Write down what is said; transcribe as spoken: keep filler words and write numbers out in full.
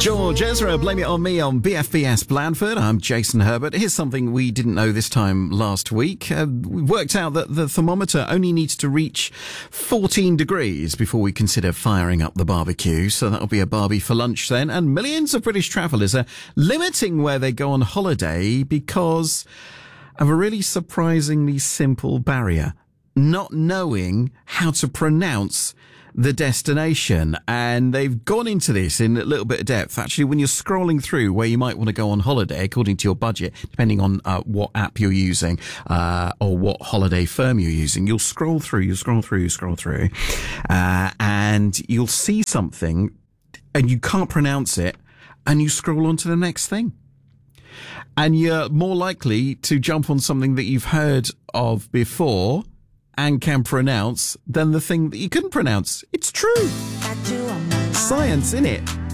George Ezra, Blame It On Me on B F B S Blandford. I'm Jason Herbert. Here's something we didn't know this time last week. Uh, we worked out that the thermometer only needs to reach fourteen degrees before we consider firing up the barbecue. So that'll be a barbie for lunch then. And millions of British travellers are limiting where they go on holiday because of a really surprisingly simple barrier: not knowing how to pronounce the destination. And they've gone into this in a little bit of depth. Actually, when you're scrolling through where you might want to go on holiday, according to your budget, depending on uh, what app you're using, uh, or what holiday firm you're using, you'll scroll through, you scroll through, you scroll through, uh, and you'll see something and you can't pronounce it, and you scroll on to the next thing. And you're more likely to jump on something that you've heard of before and can pronounce than the thing that you couldn't pronounce. It's true. Science, innit?